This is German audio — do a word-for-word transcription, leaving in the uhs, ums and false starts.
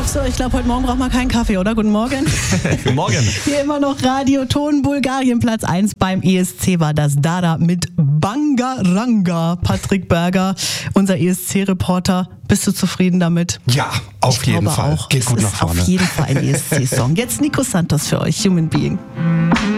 So, ich glaube, heute Morgen braucht man keinen Kaffee, oder? Guten Morgen. Guten Morgen. Hier immer noch Radio Ton Bulgarien, Platz eins beim E S C war das Dada mit Bangaranga. Patrick Berger, unser E S C-Reporter. Bist du zufrieden damit? Ja, auf ich jeden glaube Fall. Auch. Geht es gut ist nach vorne. Auf jeden Fall ein E S C-Song. Jetzt Nico Santos für euch, Human Being.